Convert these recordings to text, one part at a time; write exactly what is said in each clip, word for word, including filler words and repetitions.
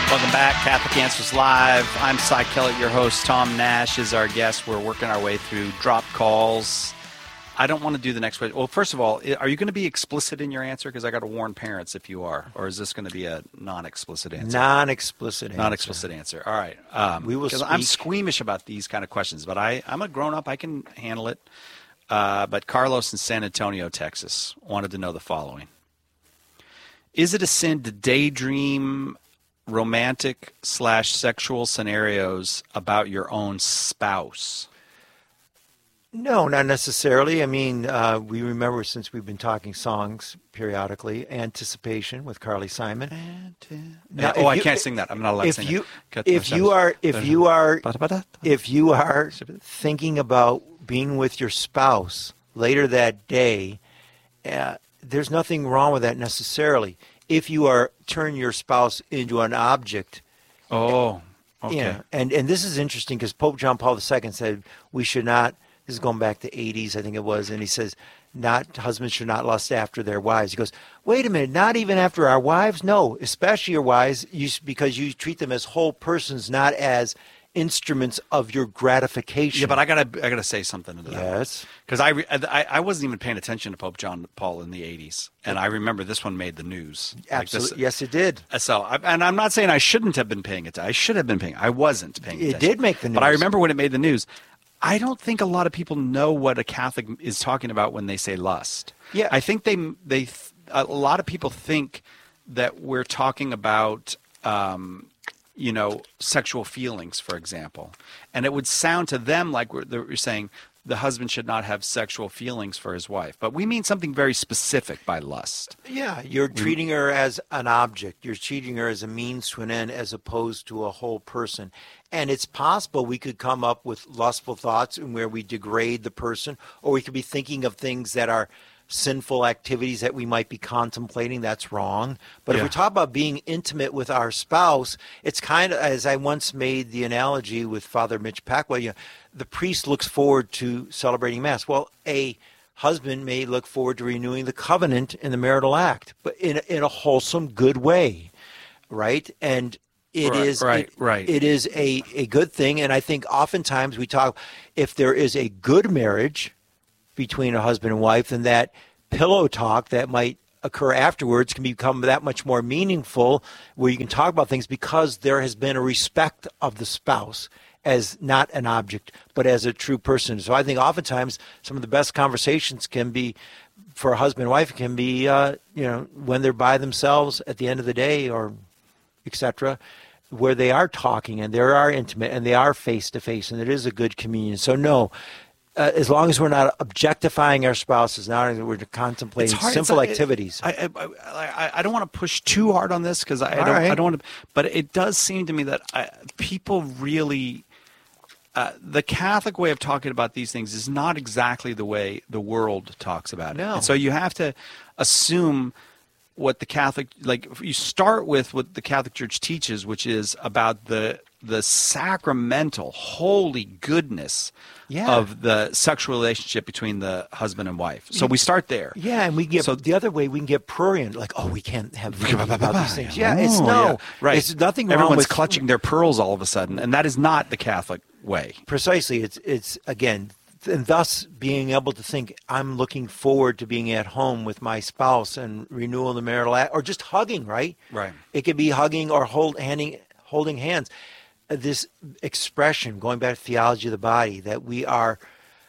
Welcome back. Catholic Answers Live. I'm Cy Kellett, your host. Tom Nash is our guest. We're working our way through drop calls. I don't want to do the next question. Well, first of all, are you going to be explicit in your answer? Because I got to warn parents if you are. Or is this going to be a non-explicit answer? Non-explicit answer. Non-explicit answer. All right. Um, we will speak. I'm squeamish about these kind of questions, but I, I'm a grown-up. I can handle it. Uh, but Carlos in San Antonio, Texas, wanted to know the following. Is it a sin to daydream romantic slash sexual scenarios about your own spouse? No, not necessarily. I mean, uh, we remember, since we've been talking songs periodically, Anticipation with Carly Simon. Anti- Now, oh, I you, can't sing that. I'm not allowed to if sing you, it. If you are, if you are, if you are thinking about being with your spouse later that day, uh, there's nothing wrong with that necessarily. If you are turn your spouse into an object. Oh, okay. Yeah, and, and this is interesting because Pope John Paul the Second said we should not, this is going back to eighties, I think it was, and he says, not husbands should not lust after their wives. He goes, wait a minute, not even after our wives? No, especially your wives, you, because you treat them as whole persons, not as instruments of your gratification. Yeah, but I gotta, I gotta say something to that. Yes, because I, I, I wasn't even paying attention to Pope John Paul in the eighties, and I remember this one made the news. Absolutely, like this, yes, it did. So, I, and I'm not saying I shouldn't have been paying attention. I should have been paying. I wasn't paying attention. It did make the news, but I remember when it made the news. I don't think a lot of people know what a Catholic is talking about when they say lust. Yeah, I think they, they, a lot of people think that we're talking about. Um, you know, sexual feelings, for example. And it would sound to them like we're, we're saying the husband should not have sexual feelings for his wife. But we mean something very specific by lust. Yeah, you're treating her as an object. You're treating her as a means to an end as opposed to a whole person. And it's possible we could come up with lustful thoughts in where we degrade the person, or we could be thinking of things that are sinful activities that we might be contemplating. That's wrong. But yeah. if we talk about being intimate with our spouse, it's kind of, as I once made the analogy with Father Mitch Packwell, you know, the priest looks forward to celebrating Mass. Well, a husband may look forward to renewing the covenant in the marital act, but in a, in a wholesome, good way, right? And it right, is right, it, right. it is a, a good thing. And I think oftentimes we talk, if there is a good marriage between a husband and wife, then that pillow talk that might occur afterwards can become that much more meaningful, where you can talk about things because there has been a respect of the spouse as not an object, but as a true person. So I think oftentimes some of the best conversations can be, for a husband and wife, can be, uh, you know, when they're by themselves at the end of the day, or et cetera, where they are talking and they are intimate and they are face-to-face, and it is a good communion. So no, Uh, as long as we're not objectifying our spouses, now we're contemplating simple it's, activities. I, I, I, I don't want to push too hard on this because I, I don't right. I don't want to, but it does seem to me that I, people really, uh, the Catholic way of talking about these things is not exactly the way the world talks about it. No. And so you have to assume what the Catholic, like you start with what the Catholic Church teaches, which is about the the sacramental, holy goodness yeah. of the sexual relationship between the husband and wife. So we start there. Yeah, and we get so, the other way we can get prurient, like, oh, we can't have about these things. Yeah, it's no, yeah. right. It's nothing Everyone's wrong with clutching their pearls all of a sudden, and that is not the Catholic way. Precisely. It's it's again, and thus being able to think, I'm looking forward to being at home with my spouse and renewal of the marital act, or just hugging, right? Right. It could be hugging or hold, handing, holding hands. This expression, going back to theology of the body, that we are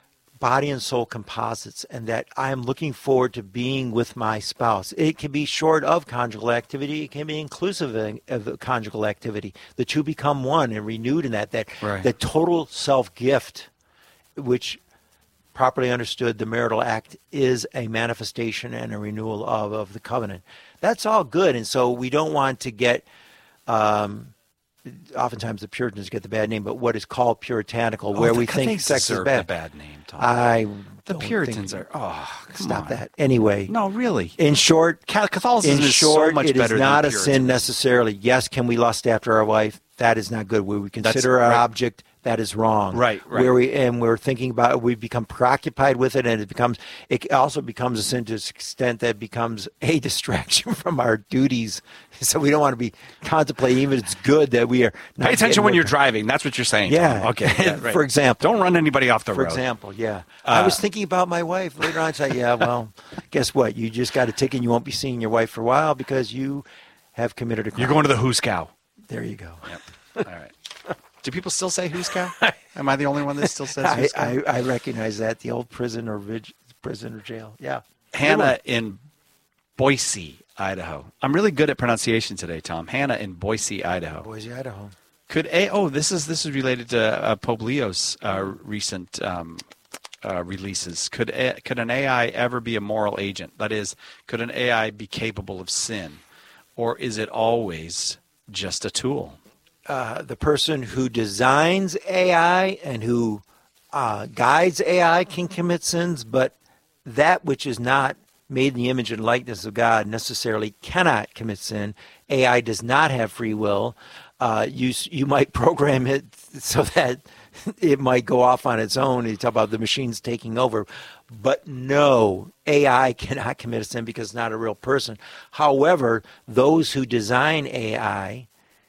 body and soul composites, and that I am looking forward to being with my spouse. It can be short of conjugal activity. It can be inclusive of conjugal activity. The two become one and renewed in that, that, right. that total self-gift, which properly understood, the marital act is a manifestation and a renewal of, of the covenant. That's all good. And so we don't want to get... Um, oftentimes the Puritans get the bad name, but what is called puritanical, oh, where the, we think sex is bad. The bad name, Tom. I the Puritans are. Oh, come stop on. that. Anyway, no, really. In short, Catholicism in is short, so much it better is not than a Puritans. sin necessarily. Yes, can we lust after our wife? That is not good. Where we consider That's, our right. object, that is wrong. Right, right. Where we and we're thinking about it, we become preoccupied with it, and it becomes it also becomes a sin to the extent that it becomes a distraction from our duties. So we don't want to be contemplating, even if it's good that we are. Not Pay attention getting when what- you're driving. That's what you're saying. Yeah. Tom. Okay. Yeah, right. For example. Don't run anybody off the For road. example, yeah. I was thinking about my wife later on. I say, yeah, well, guess what? You just got a ticket and you won't be seeing your wife for a while because you have committed a crime. You're going to the Hooskow. There you go. Yep. All right. Do people still say Hooskow? Am I the only one that still says I, Hooskow? I, I recognize that, the old prison or vig- prison or jail. Yeah. Hannah in Boise, Idaho. I'm really good at pronunciation today, Tom. Hannah in Boise, Idaho. Boise, Idaho. Could a oh this is this is related to uh, Pope Leo's uh, recent um, uh, releases. Could a, could an A I ever be a moral agent? That is, could an A I be capable of sin, or is it always just a tool? Uh, the person who designs A I and who uh, guides A I can commit sins, but that which is not made in the image and likeness of God necessarily cannot commit sin. A I does not have free will. Uh, you you might program it so that it might go off on its own. You talk about the machines taking over. But no, A I cannot commit a sin because it's not a real person. However, those who design A I,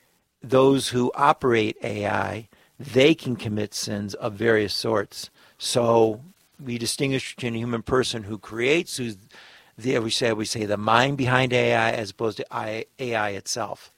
those who operate A I, they can commit sins of various sorts. So we distinguish between a human person who creates, who's the, we say we say the mind behind A I as opposed to A I itself.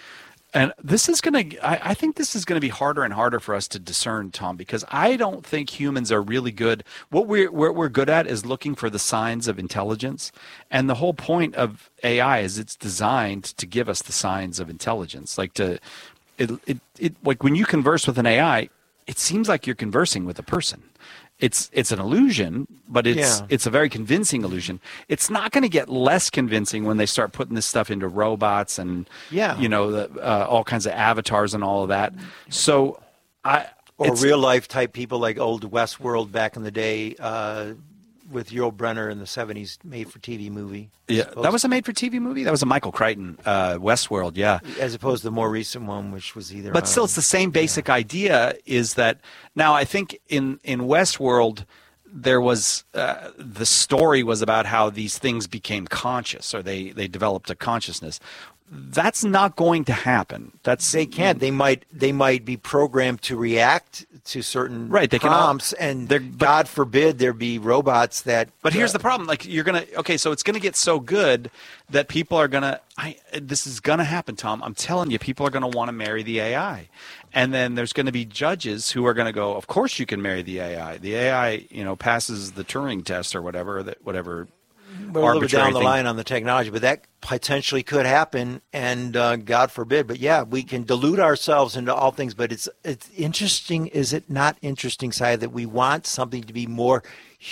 And this is going to, I think this is going to be harder and harder for us to discern, Tom, because I don't think humans are really good. What we're, what we're good at is looking for the signs of intelligence. And the whole point of A I is it's designed to give us the signs of intelligence. Like to, it, it, it like when you converse with an A I, it seems like you're conversing with a person. It's it's an illusion, but it's Yeah. it's a very convincing illusion. It's not going to get less convincing when they start putting this stuff into robots and Yeah. you know the, uh, all kinds of avatars and all of that. So I Or it's- real life type people like old Westworld back in the day uh, with Yul Brynner in the seventies, made for T V movie. yeah, Supposed- that was a made-for-T V movie. That was a Michael Crichton uh, Westworld. Yeah. as opposed to the more recent one, which was either. But still, um, it's the same basic idea. Is that now? I think in in Westworld, there was uh, the story was about how these things became conscious, or they they developed a consciousness. That's not going to happen. That's they can't. They might. They might be programmed to react to certain Right, they can all- prompts, and they're- but- God forbid there be robots that. But here's uh, the problem: like you're gonna okay, so it's gonna get so good that people are gonna. I this is gonna happen, Tom. I'm telling you, people are gonna want to marry the A I, and then there's gonna be judges who are gonna go, "Of course you can marry the A I. The A I, you know, passes the Turing test or whatever that whatever." We're a little bit arbitrary down the thing. line on the technology, but that potentially could happen, and uh, God forbid. But yeah, we can delude ourselves into all things. But it's it's interesting, is it not interesting, side that we want something to be more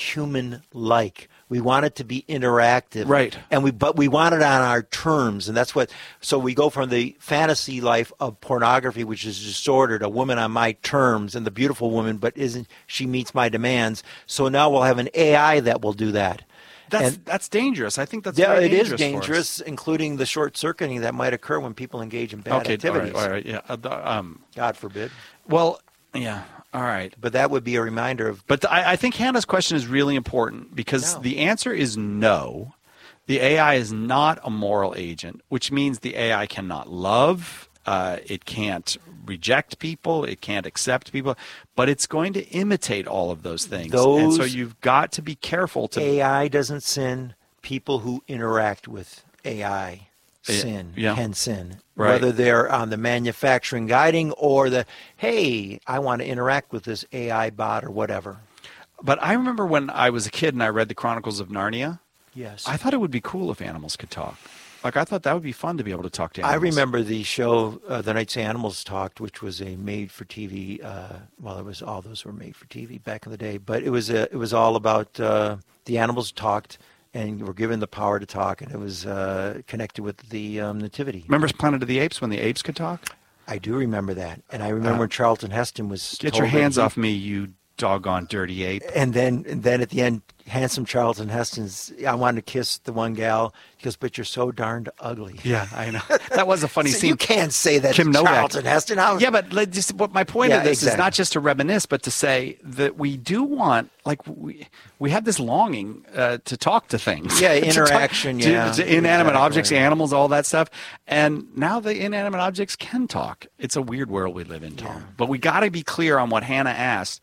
human-like. We want it to be interactive, Right. And we but we want it on our terms, and that's what. So we go from the fantasy life of pornography, which is distorted, a woman on my terms, and the beautiful woman, but isn't she meets my demands. So now we'll have an A I that will do that. That's And- that's dangerous. I think that's yeah, very it is dangerous for us. dangerous, including the short circuiting that might occur when people engage in bad Okay, activities. all right, all right, yeah. Uh, the- um, God forbid. well, yeah, all right. But that would be a reminder of. But I, I think Hannah's question is really important because No. the answer is no. The A I is not a moral agent, which means the A I cannot love. Uh, it can't reject people. It can't accept people. But it's going to imitate all of those things. and so Those- you've got to be careful to. A I doesn't sin. People who interact with A I sin, yeah. can sin. Right. Whether they're on the manufacturing guiding or the, hey, I want to interact with this A I bot or whatever. But I remember when I was a kid and I read the Chronicles of Narnia. Yes. I thought it would be cool if animals could talk. Like I thought that would be fun to be able to talk to I animals. remember the show uh, The Nights Animals Talked, which was a made-for-T V. Uh, well, it was all those were made-for-T V back in the day, but it was a, it was all about uh, the animals talked and were given the power to talk, and it was uh, connected with the um, nativity. Remember Planet of the Apes when the apes could talk? I do remember that, and I remember Uh, when Charlton Heston was Get told your that hands he- off me, you doggone dirty ape. And then, and then at the end, handsome Charlton Heston's, I wanted to kiss the one gal. He goes, but you're so darned ugly. Yeah, I know. That was a funny So scene. you can't say that Kim to Novak. Charlton Heston. How, Yeah, but like, just what my point Yeah, of this is exactly. not just to reminisce, but to say that we do want, like, we we have this longing uh, to talk to things. Yeah, To talk- interaction, to- yeah, to inanimate exactly. objects, animals, all that stuff. And now the inanimate objects can talk. It's a weird world we live in, Tom. Yeah. But we got to be clear on what Hannah asked.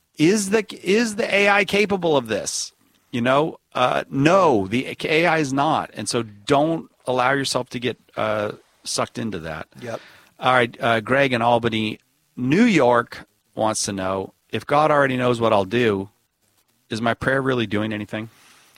Is the is the A I capable of this? You know, uh, no, the A I is not. And so don't allow yourself to get uh, sucked into that. Yep. All right, uh, Greg in Albany, New York wants to know, if God already knows what I'll do, is my prayer really doing anything?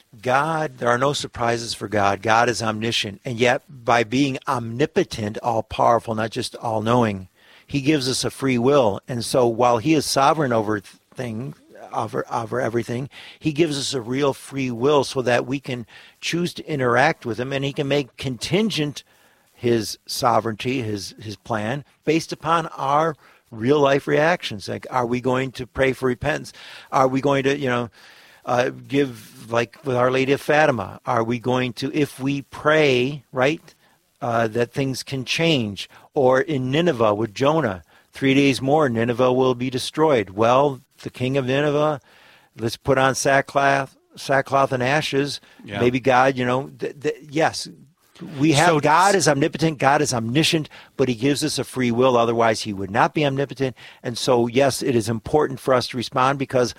God, there are no surprises for God. God is omniscient. And yet, by being omnipotent, all-powerful, not just all-knowing, he gives us a free will. And so while he is sovereign over things, over, over everything, he gives us a real free will so that we can choose to interact with him, and he can make contingent his sovereignty, his his plan, based upon our real life reactions. Like, are we going to pray for repentance? Are we going to, you know, uh, give, like with Our Lady of Fatima, are we going to, if we pray, right, uh, that things can change? Or in Nineveh with Jonah, three days more, Nineveh will be destroyed. Well, the king of Nineveh, let's put on sackcloth, sackcloth and ashes. Yeah. Maybe God, you know, th- th- yes, we have So- God is omnipotent, God is omniscient, but he gives us a free will. Otherwise, he would not be omnipotent. And so, yes, it is important for us to respond, because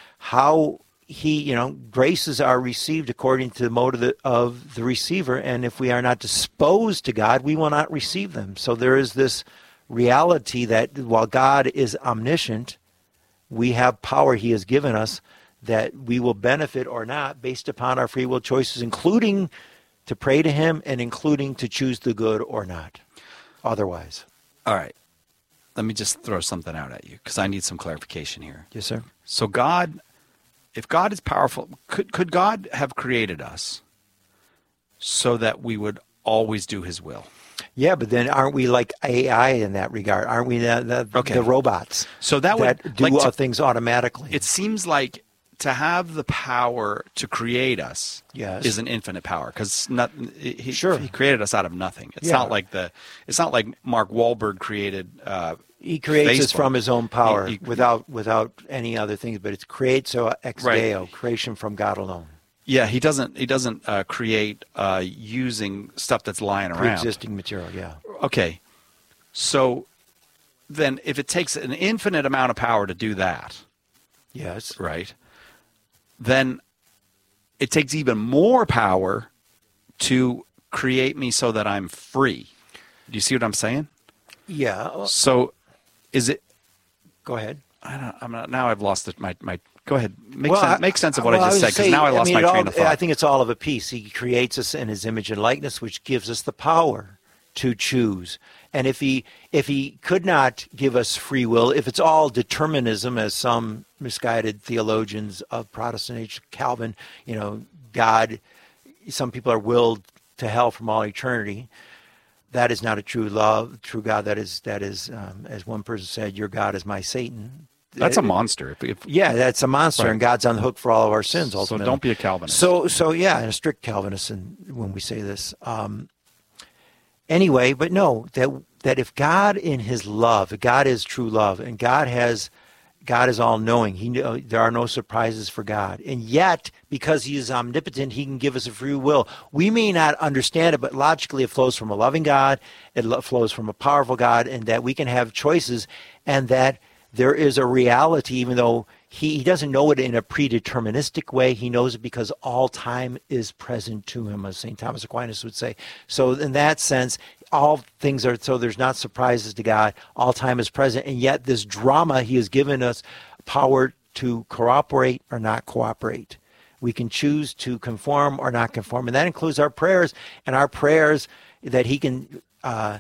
how he, you know, graces are received according to the mode of the, of the receiver. And if we are not disposed to God, we will not receive them. So there is this reality that while God is omniscient, we have power he has given us that we will benefit or not based upon our free will choices, including to pray to him and including to choose the good or not otherwise. All right. Let me just throw something out at you, because I need some clarification here. Yes, sir. So God, if God is powerful, could could God have created us so that we would always do his will? Yeah, but then aren't we like A I in that regard? Aren't we the, the, Okay. the robots So that would that do like to- uh, things automatically? it seems like to have the power to create us Yes. is an infinite power, because not he, Sure. he created us out of nothing. It's Yeah. not like the it's not like Mark Wahlberg created. Uh, He creates us Facebook. from his own power He- he- without without any other things, but it's creatio ex Right. deo, creation from God alone, yeah, he doesn't he doesn't uh, create uh, using stuff that's lying around. pre-existing material. Yeah. Okay, so then if it takes an infinite amount of power to do that, Yes. right? Then it takes even more power to create me so that I'm free. Do you see what I'm saying? Yeah. So is it? Go ahead. I don't. I'm not. Now I've lost it. My my. Go ahead. Make Well, sense. I- Make sense of what well, I just was said, gonna because say, now I lost mean, my it train all- of thought. I think it's all of a piece. He creates us in his image and likeness, which gives us the power to choose. And if he if he could not give us free will, if it's all determinism, as some misguided theologians of Protestant age, Calvin, you know, God, some people are willed to hell from all eternity. That is not a true love, true God. That is that is, um, as one person said, your God is my Satan. That's a monster. If, if, Yeah, that's a monster, Right. and God's on the hook for all of our sins. so Ultimately. don't be a Calvinist. So, so yeah, and a strict Calvinist, and when we say this, um, anyway, but no, that that if God in His love, God is true love, and God has, God is all knowing. He know there are no surprises for God, and yet because He is omnipotent, He can give us a free will. We may not understand it, but logically, it flows from a loving God. It lo- flows from a powerful God, and that we can have choices, and that there is a reality, even though he, he doesn't know it in a predeterministic way. He knows it because all time is present to him, as Saint Thomas Aquinas would say. So in that sense, all things are, so there's not surprises to God. All time is present. And yet this drama, he has given us power to cooperate or not cooperate. We can choose to conform or not conform. And that includes our prayers, and our prayers that he can, uh,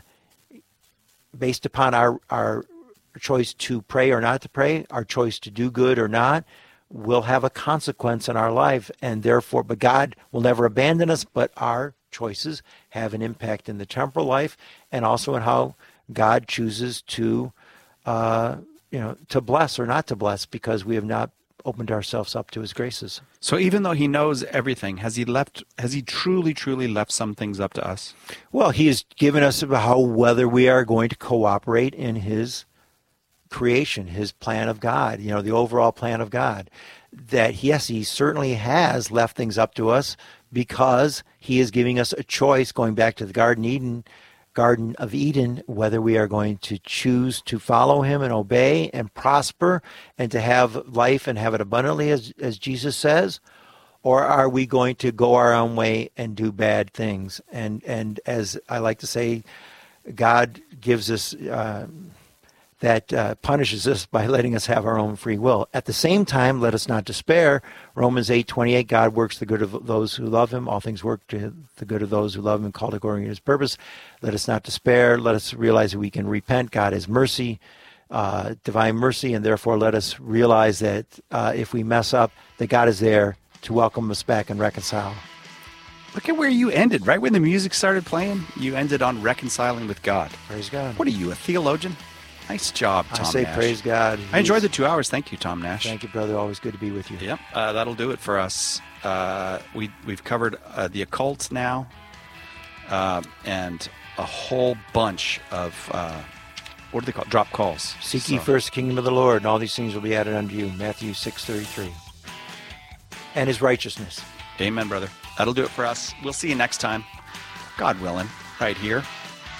based upon our, our choice to pray or not to pray, our choice to do good or not, will have a consequence in our life. And therefore, but God will never abandon us, but our choices have an impact in the temporal life, and also in how God chooses to, uh, you know, to bless or not to bless, because we have not opened ourselves up to his graces. So even though he knows everything, has he left? Has he truly, truly left some things up to us? Well, he has given us how whether we are going to cooperate in his creation, his plan of God, you know, the overall plan of God. That, yes, he certainly has left things up to us because he is giving us a choice, going back to the Garden Eden, Garden of Eden, whether we are going to choose to follow him and obey and prosper and to have life and have it abundantly, as, as Jesus says, or are we going to go our own way and do bad things? And, and as I like to say, God gives us... Uh, that uh, punishes us by letting us have our own free will. At the same time, let us not despair. Romans eight twenty-eight, God works the good of those who love him. All things work to the good of those who love him, called according to his purpose. Let us not despair. Let us realize that we can repent. God is mercy, uh, divine mercy, and therefore let us realize that uh, if we mess up, that God is there to welcome us back and reconcile. Look at where you ended. Right when the music started playing, you ended on reconciling with God. Praise God. What are you, a theologian? Nice job, Tom I say Nash. praise God. I enjoyed the two hours. Thank you, Tom Nash. Thank you, brother. Always good to be with you. Yep, uh, that'll do it for us. Uh, we, we've covered uh, the occult now uh, and a whole bunch of, uh, what do they call it? Drop calls. Seek So- ye first the kingdom of the Lord, and all these things will be added unto you. Matthew six thirty-three. And his righteousness. Amen, brother. That'll do it for us. We'll see you next time. God willing, right here.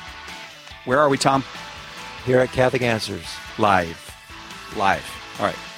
Where are we, Tom? Here at Catholic Answers. Live. Live. All right.